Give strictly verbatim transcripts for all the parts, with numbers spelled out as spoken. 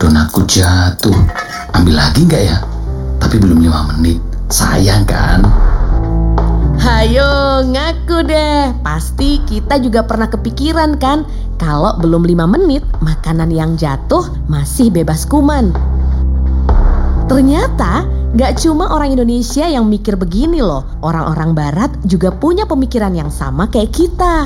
Donatku jatuh. Ambil lagi nggak ya? Tapi belum lima menit. Sayang kan? Hayo ngaku deh. Pasti kita juga pernah kepikiran kan, kalau belum lima menit makanan yang jatuh masih bebas kuman. Ternyata gak cuma orang Indonesia yang mikir begini loh. Orang-orang barat juga punya pemikiran yang sama kayak kita.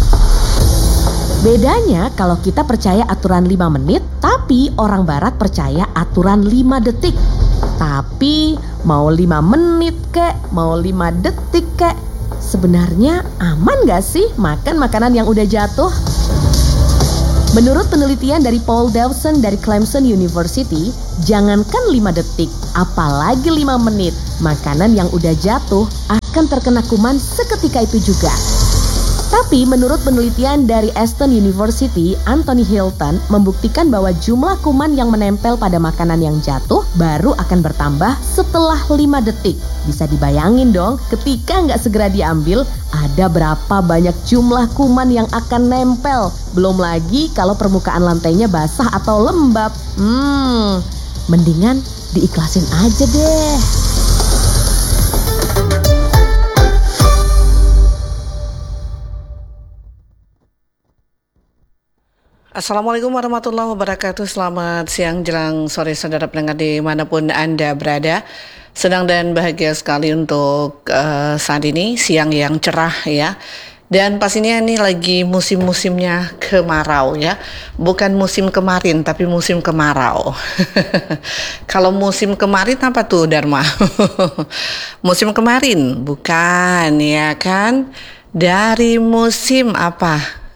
Bedanya kalau kita percaya aturan lima menit, tapi orang barat percaya aturan lima detik. Tapi mau lima menit kek, mau lima detik kek, sebenarnya aman gak sih makan makanan yang udah jatuh? Menurut penelitian dari Paul Dawson dari Clemson University, jangankan lima detik, apalagi lima menit, makanan yang udah jatuh akan terkena kuman seketika itu juga. Tapi menurut penelitian dari Aston University, Anthony Hilton membuktikan bahwa jumlah kuman yang menempel pada makanan yang jatuh baru akan bertambah setelah lima detik. Bisa dibayangin dong, ketika nggak segera diambil, ada berapa banyak jumlah kuman yang akan nempel. Belum lagi kalau permukaan lantainya basah atau lembab. Hmm, mendingan diikhlasin aja deh. Assalamualaikum warahmatullahi wabarakatuh. Selamat siang jelang sore saudara pendengar dimanapun Anda berada. Senang dan bahagia sekali untuk uh, saat ini siang yang cerah ya. Dan pastinya ini lagi musim-musimnya kemarau ya. Bukan musim kemarin tapi musim kemarau. Kalau musim kemarin apa tuh Dharma? Musim kemarin bukan ya kan? Dari musim apa?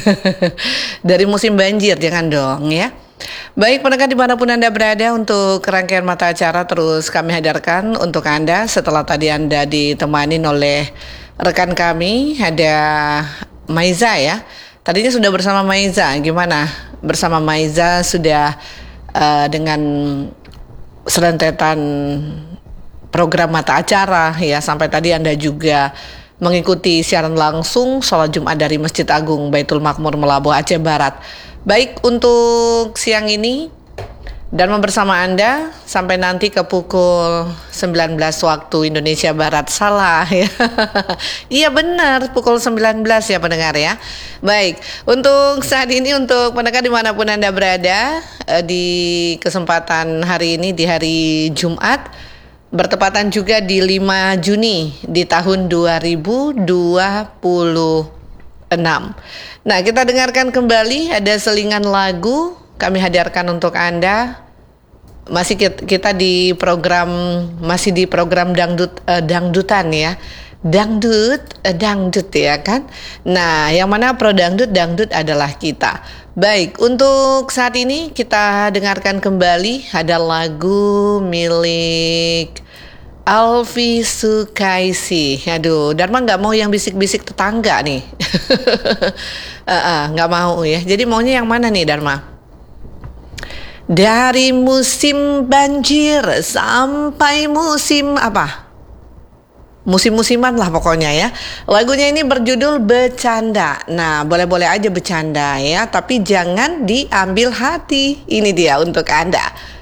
Dari musim banjir, jangan dong ya. Baik pendengar dimanapun Anda berada, untuk rangkaian mata acara terus kami hadirkan untuk Anda. Setelah tadi Anda ditemani oleh rekan kami, ada Maiza ya. Tadinya sudah bersama Maiza, gimana? Bersama Maiza sudah uh, dengan serentetan program mata acara ya. Sampai tadi Anda juga mengikuti siaran langsung sholat Jumat dari Masjid Agung Baitul Makmur Melabuh Aceh Barat. Baik untuk siang ini dan bersama Anda sampai nanti ke pukul sembilan belas waktu Indonesia Barat. Salah ya. Iya benar, pukul sembilan belas ya pendengar ya. Baik, untuk saat ini untuk pendengar dimanapun Anda berada, di kesempatan hari ini di hari Jumat, bertepatan juga di lima Juni di tahun dua ribu dua puluh enam. Nah, kita dengarkan kembali ada selingan lagu kami hadirkan untuk Anda. Masih kita di program masih di program dangdut uh, dangdutan ya. Dangdut, uh, dangdut ya kan. Nah, yang mana pro dangdut dangdut adalah kita. Baik, untuk saat ini kita dengarkan kembali ada lagu milik Alfi Sukaisi. Aduh, Dharma nggak mau yang bisik-bisik tetangga nih. uh, uh, nggak mau ya. Jadi maunya yang mana nih Dharma? Dari musim banjir sampai musim apa? Musim-musiman lah pokoknya ya. Lagunya ini berjudul Bercanda. Nah, boleh-boleh aja bercanda ya, tapi jangan diambil hati. Ini dia untuk Anda.